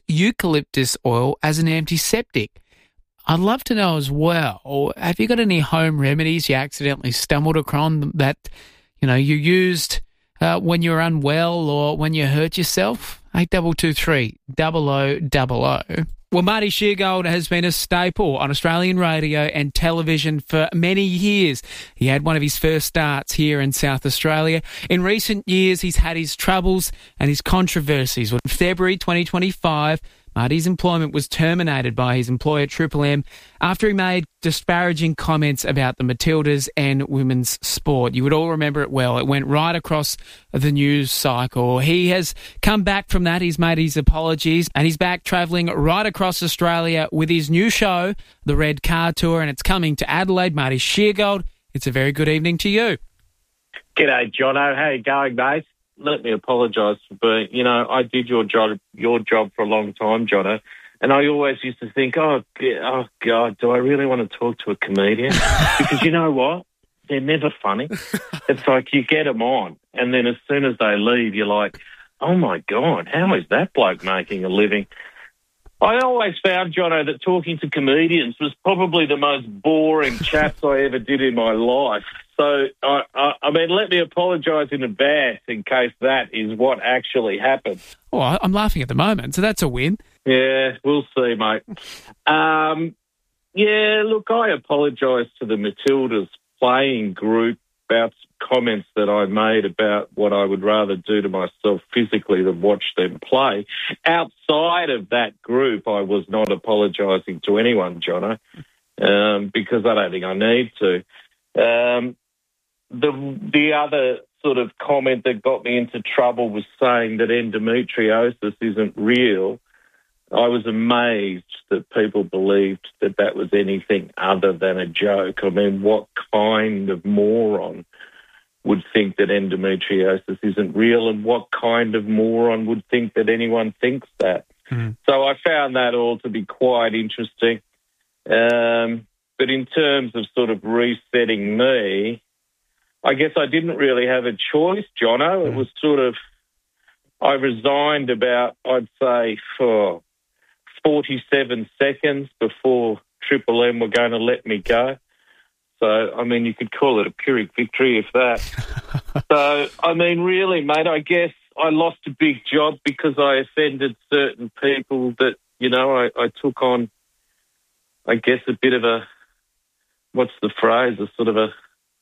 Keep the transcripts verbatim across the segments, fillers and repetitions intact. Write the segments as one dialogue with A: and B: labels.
A: eucalyptus oil as an antiseptic. I'd love to know as well, have you got any home remedies you accidentally stumbled across that, you know, you used uh, when you were unwell or when you hurt yourself? eight two two three, double oh double oh. Well, Marty Sheargold has been a staple on Australian radio and television for many years. He had one of his first starts here in South Australia. In recent years, he's had his troubles and his controversies. In February twenty twenty-five, Marty's employment was terminated by his employer Triple M after he made disparaging comments about the Matildas and women's sport. You would all remember it well. It went right across the news cycle. He has come back from that. He's made his apologies and he's back travelling right across Australia with his new show, The Red Car Tour, and it's coming to Adelaide. Marty Sheargold, it's a very good evening to you.
B: G'day, Jono. How you going, mate? Let me apologise for being, you know, I did your job, your job for a long time, Jono, and I always used to think, oh, oh God, do I really want to talk to a comedian? Because you know what? They're never funny. It's like you get them on, and then as soon as they leave, you're like, oh, my God, how is that bloke making a living? I always found, Jono, that talking to comedians was probably the most boring chats I ever did in my life. So, I, I, I mean, let me apologise in advance in case that is what actually happened.
A: Oh, I'm laughing at the moment, so that's a win.
B: Yeah, we'll see, mate. Um, yeah, look, I apologise to the Matildas playing group about comments that I made about what I would rather do to myself physically than watch them play. Outside of that group, I was not apologising to anyone, Jono, um, because I don't think I need to. Um, the the other sort of comment that got me into trouble was saying that endometriosis isn't real. I was amazed that people believed that that was anything other than a joke. I mean, what kind of moron would think that endometriosis isn't real, and what kind of moron would think that anyone thinks that? Mm. So I found that all to be quite interesting. Um, but in terms of sort of resetting me, I guess I didn't really have a choice, Jono. It was sort of, I resigned about, I'd say, for forty-seven seconds before Triple M were going to let me go. So, I mean, you could call it a Pyrrhic victory if that. So, I mean, really, mate, I guess I lost a big job because I offended certain people that, you know, I, I took on, I guess, a bit of a, what's the phrase, a sort of a,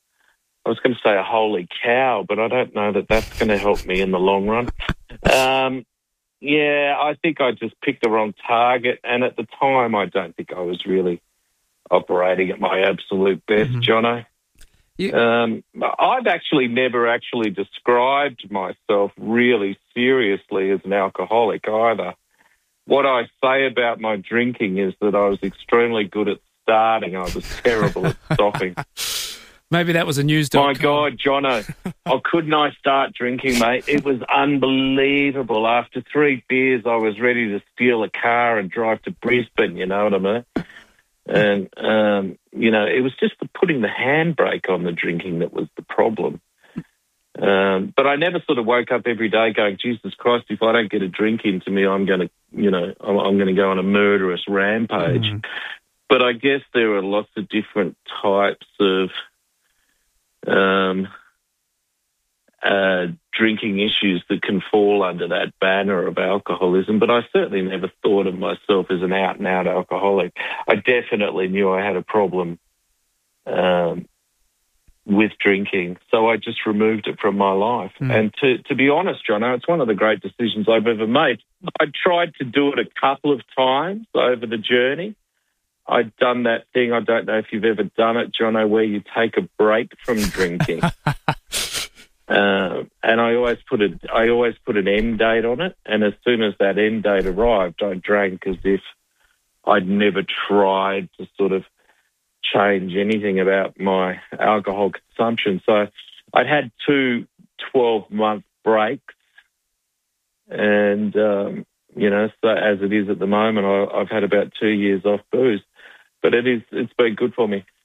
B: I was going to say a holy cow, but I don't know that that's going to help me in the long run. Um, yeah, I think I just picked the wrong target, and at the time I don't think I was really operating at my absolute best, mm-hmm. Jono. You- um, I've actually never actually described myself really seriously as an alcoholic either. What I say about my drinking is that I was extremely good at starting. I was terrible at stopping.
A: Maybe that was a news dot com.
B: My God, Jono, oh, couldn't I start drinking, mate? It was unbelievable. After three beers, I was ready to steal a car and drive to Brisbane, you know what I mean? And, um, you know, it was just the putting the handbrake on the drinking that was the problem. Um, but I never sort of woke up every day going, Jesus Christ, if I don't get a drink into me, I'm going to, you know, I'm, I'm going to go on a murderous rampage. Mm. But I guess there are lots of different types of um, uh, drinking issues that can fall under that banner of alcoholism. But I certainly never thought of myself as an out-and-out alcoholic. I definitely knew I had a problem um, with drinking, so I just removed it from my life. Mm. And to, to be honest, Jono, it's one of the great decisions I've ever made. I tried to do it a couple of times over the journey. I'd done that thing, I don't know if you've ever done it, Jono, where you take a break from drinking. uh, and I always put a, I always put an end date on it, and as soon as that end date arrived, I drank as if I'd never tried to sort of change anything about my alcohol consumption. So I'd had two twelve-month breaks, and, um, you know, so as it is at the moment, I, I've had about two years off booze. But it is, it's been good for me.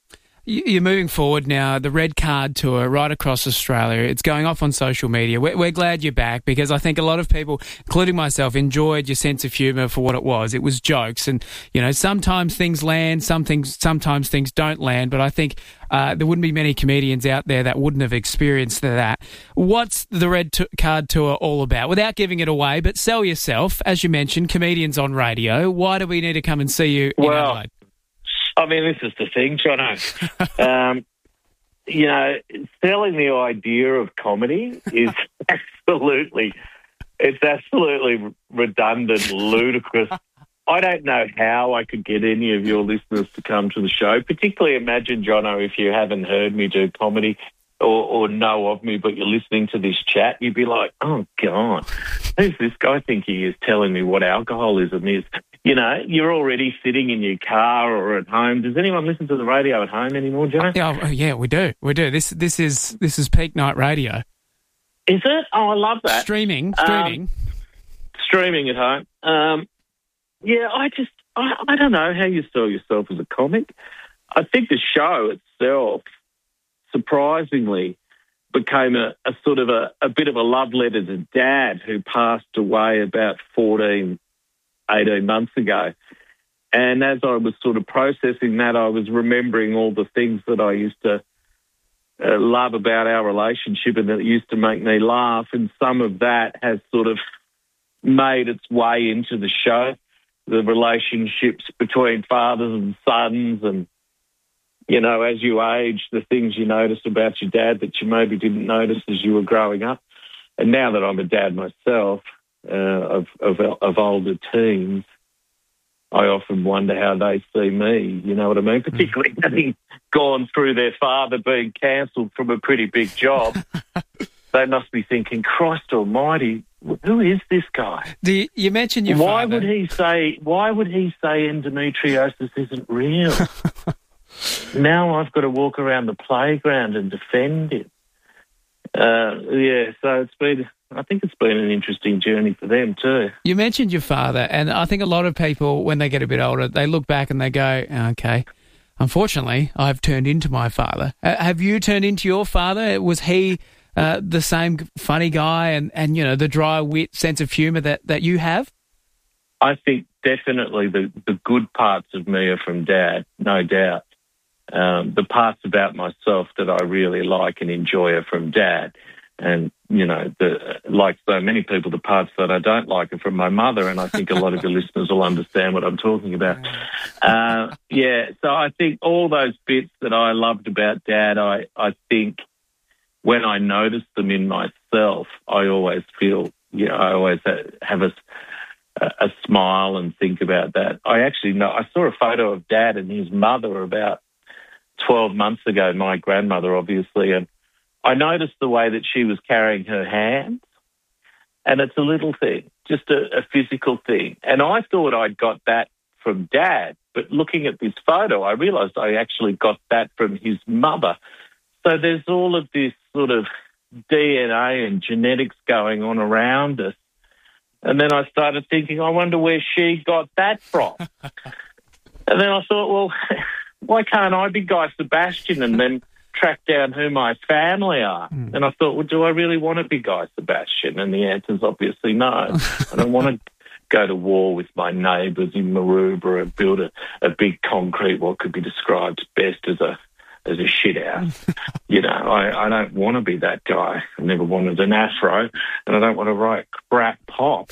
A: You- You're moving forward now, the Red Card Tour right across Australia. It's going off on social media. We're, we're glad you're back because I think a lot of people, including myself, enjoyed your sense of humour for what it was. It was jokes and, you know, sometimes things land, some things, sometimes things don't land, but I think uh, there wouldn't be many comedians out there that wouldn't have experienced that. What's the Red T- Card Tour all about? Without giving it away, but sell yourself. As you mentioned, comedians on radio. Why do we need to come and see you in
B: Well,
A: Adelaide?
B: I mean, this is the thing, Jono. um, you know, selling the idea of comedy is absolutely, it's absolutely redundant, ludicrous. I don't know how I could get any of your listeners to come to the show, particularly imagine, Jono, if you haven't heard me do comedy or, or know of me, but you're listening to this chat, you'd be like, oh, God, who's this guy think he is telling me what alcoholism is? You know, you're already sitting in your car or at home. Does anyone listen to the radio at home anymore, Jono?
A: Yeah, oh, yeah, we do. We do. This this is this is peak night radio.
B: Is it? Oh, I love that.
A: Streaming, streaming.
B: Um, streaming at home. Um, yeah, I just, I, I don't know how you sell yourself as a comic. I think the show itself, surprisingly, became a, a sort of a, a bit of a love letter to Dad, who passed away about fourteen, eighteen months ago. And as I was sort of processing that, I was remembering all the things that I used to uh, love about our relationship and that used to make me laugh. And some of that has sort of made its way into the show, the relationships between fathers and sons. And, you know, as you age, the things you notice about your dad that you maybe didn't notice as you were growing up. And now that I'm a dad myself, uh, of, of, of older teens, I often wonder how they see me, you know what I mean? Particularly having gone through their father being cancelled from a pretty big job. They must be thinking, Christ almighty, who is this guy?
A: Do you, you mentioned your
B: why
A: father.
B: Would he say, why would he say endometriosis isn't real? Now I've got to walk around the playground and defend him. Uh, yeah, so it's been... I think it's been an interesting journey for them too.
A: You mentioned your father, and I think a lot of people, when they get a bit older, they look back and they go, okay, unfortunately, I've turned into my father. Uh, have you turned into your father? Was he uh, the same funny guy and, and, you know, the dry wit, sense of humour that, that you have?
B: I think definitely the, the good parts of me are from Dad, no doubt. Um, the parts about myself that I really like and enjoy are from Dad. And, you know, the, like so many people, the parts that I don't like are from my mother, and I think a lot of your listeners will understand what I'm talking about. Uh, yeah, so I think all those bits that I loved about Dad, I, I think when I notice them in myself, I always feel, you know, I always have a, a smile and think about that. I actually know, I saw a photo of Dad and his mother about twelve months ago, my grandmother, obviously, and I noticed the way that she was carrying her hands, and it's a little thing, just a, a physical thing. And I thought I'd got that from Dad, but looking at this photo, I realised I actually got that from his mother. So there's all of this sort of D N A and genetics going on around us. And then I started thinking, I wonder where she got that from. And then I thought, well, why can't I be Guy Sebastian and then track down who my family are? Mm. And I thought, well, do I really want to be Guy Sebastian? And the answer is obviously no. I don't want to go to war with my neighbours in Maroubra and build a, a big concrete, what could be described best as a as a shit house. You know, I, I don't want to be that guy. I never wanted an afro, and I don't want to write crap pop.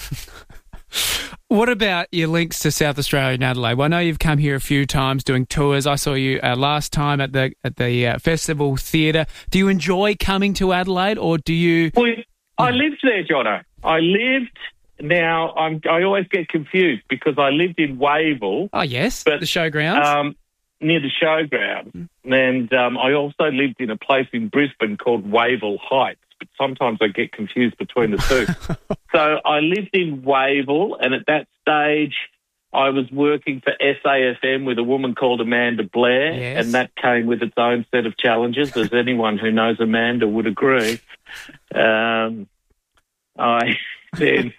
A: What about your links to South Australia and Adelaide? Well, I know you've come here a few times doing tours. I saw you uh, last time at the at the uh, Festival Theatre. Do you enjoy coming to Adelaide, or do you...
B: Well, I lived there, Jono. I lived... Now, I'm, I always get confused because I lived in Wavell.
A: Oh, yes,
B: but,
A: the showgrounds.
B: Um, near the showground. Mm. And um, I also lived in a place in Brisbane called Wavell Heights, but sometimes I get confused between the two. So I lived in Wavell, and at that stage I was working for S A F M with a woman called Amanda Blair,
A: yes.
B: and that came with its own set of challenges, as anyone who knows Amanda would agree. Um, I then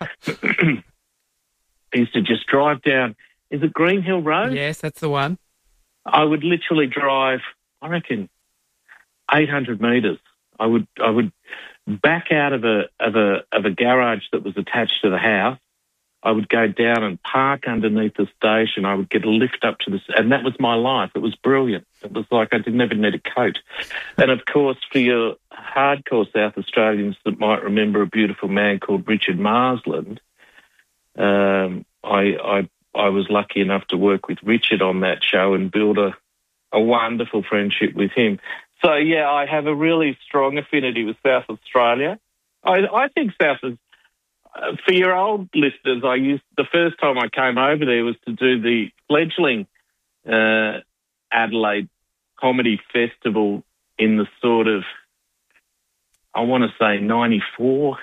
B: used to just drive down, is it Green Hill Road?
A: Yes, that's the one.
B: I would literally drive I reckon, eight hundred metres. I would I would back out of a of a of a garage that was attached to the house. I would go down and park underneath the station. I would get a lift up to the... And that was my life. It was brilliant. It was like I didn't even need a coat. And, of course, for your hardcore South Australians that might remember a beautiful man called Richard Marsland, um, I, I I was lucky enough to work with Richard on that show and build a, a wonderful friendship with him. So, yeah, I have a really strong affinity with South Australia. I, I think South is... Uh, for your old listeners, I used the first time I came over there was to do the fledgling uh, Adelaide Comedy Festival in the sort of, I want to say ninety-four,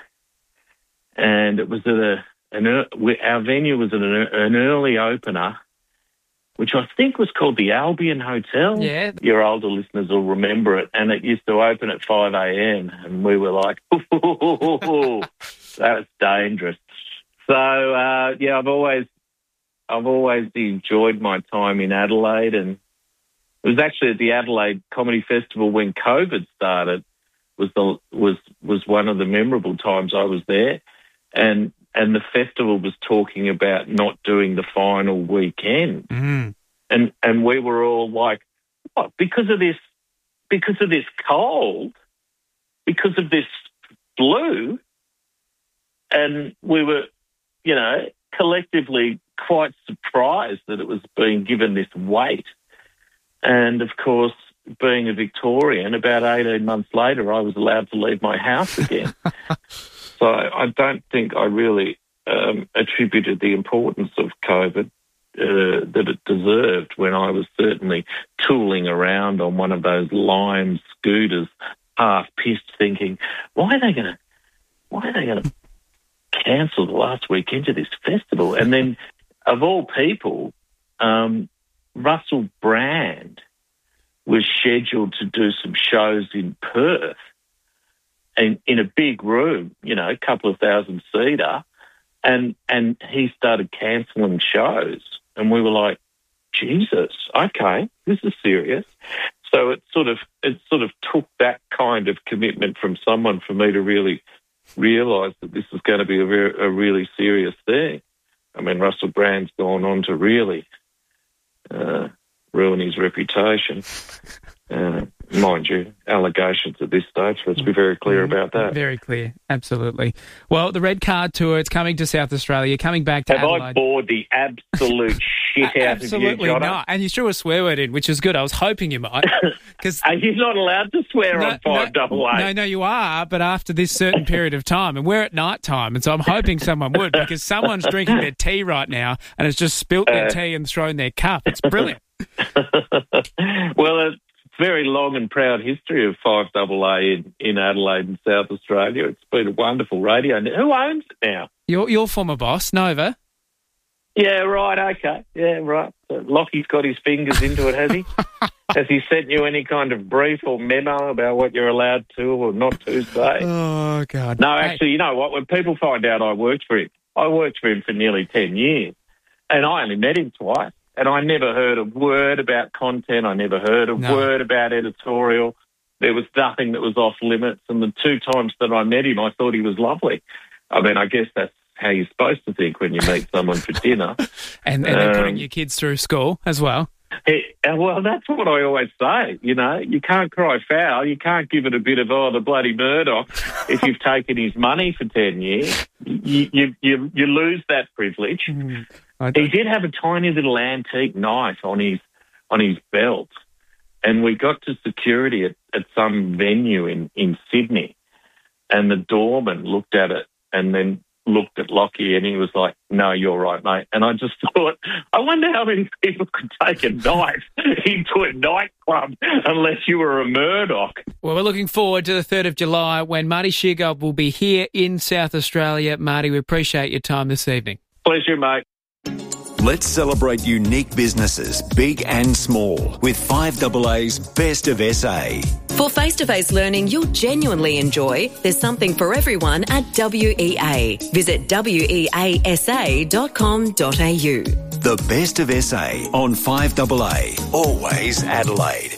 B: and it was at a an our venue was at an, an early opener, which I think was called the Albion Hotel.
A: Yeah,
B: your older listeners will remember it, and it used to open at five a.m. and we were like, ooh, that's dangerous. So uh, yeah, I've always, I've always enjoyed my time in Adelaide, and it was actually at the Adelaide Comedy Festival when COVID started. Was the was was one of the memorable times I was there, and and the festival was talking about not doing the final weekend,
A: mm.
B: and and we were all like, what? Because of this, because of this cold, because of this flu. And we were, you know, collectively quite surprised that it was being given this weight. And, of course, being a Victorian, about eighteen months later, I was allowed to leave my house again. So I don't think I really um, attributed the importance of COVID uh, that it deserved when I was certainly tooling around on one of those Lime scooters, half pissed, thinking, why are they going to, why are they going to cancelled last weekend to this festival? And then, of all people, um, Russell Brand was scheduled to do some shows in Perth and in a big room, you know, a couple of thousand seater, and and he started cancelling shows. And we were like, Jesus, okay, this is serious. So it sort of it sort of took that kind of commitment from someone for me to really realise that this is going to be a, very, a really serious thing. I mean, Russell Brand's gone on to really uh, ruin his reputation. Uh, mind you, allegations at this stage. Let's be very clear about that.
A: Very clear, absolutely. Well, the Red Card Tour, it's coming to South Australia, coming back to
B: Have
A: Adelaide.
B: I bored the absolute shit out of you,
A: Absolutely
B: Jono?
A: not. And you threw a swear word in, which is good. I was hoping you might. Cause
B: Are you not allowed to swear
A: no,
B: on five double
A: no,
B: eight?
A: no, no, you are, but after this certain period of time, and we're at night time, and so I'm hoping someone would, because someone's drinking their tea right now and has just spilt their
B: Uh,
A: tea and thrown their cup. It's brilliant.
B: Well, it's very long and proud history of five double A in, in Adelaide and South Australia. It's been a wonderful radio. Who owns it now?
A: Your, your former boss, Nova.
B: Yeah, right, okay. Yeah, right. So Lockie's got his fingers into it, has he? Has he sent you any kind of brief or memo about what you're allowed to or not to say?
A: Oh, God.
B: No,
A: Hey.
B: actually, you know what? When people find out I worked for him, I worked for him for nearly ten years, and I only met him twice, and I never heard a word about content. I never heard a
A: No.
B: word about editorial. There was nothing that was off limits, and the two times that I met him, I thought he was lovely. I mean, I guess that's how you're supposed to think when you meet someone for dinner.
A: And, and then putting
B: Um,
A: your kids through school as well.
B: It, uh, well, that's what I always say, you know. You can't cry foul. You can't give it a bit of, oh, the bloody Murdoch, if you've taken his money for ten years. You, you, you, you lose that privilege.
A: Mm, I
B: He
A: don't-
B: did have a tiny little antique knife on his on his belt, and we got to security at, at some venue in, in Sydney, and the doorman looked at it and then looked at Lockie, and he was like, no, you're right, mate. And I just thought, I wonder how many people could take a knife into a nightclub unless you were a Murdoch.
A: Well, we're looking forward to the third of July when Marty Sheargold will be here in South Australia. Marty, we appreciate your time this evening.
B: Pleasure, mate.
C: Let's celebrate unique businesses, big and small, with five double A's Best of S A.
D: For face-to-face learning you'll genuinely enjoy, there's something for everyone at W E A. Visit W E A S A dot com dot A U.
C: The Best of S A on five double A, always Adelaide.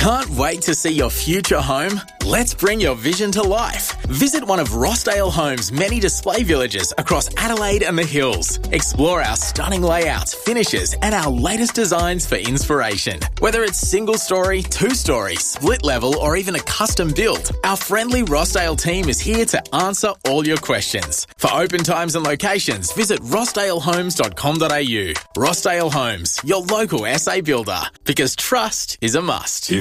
E: Can't wait to see your future home? Let's bring your vision to life. Visit one of Rossdale Homes' many display villages across Adelaide and the Hills. Explore our stunning layouts, finishes, and our latest designs for inspiration. Whether it's single story, two story, split level, or even a custom build, our friendly Rossdale team is here to answer all your questions. For open times and locations, visit rossdale homes dot com dot a u. Rossdale Homes, your local S A builder, because trust is a must.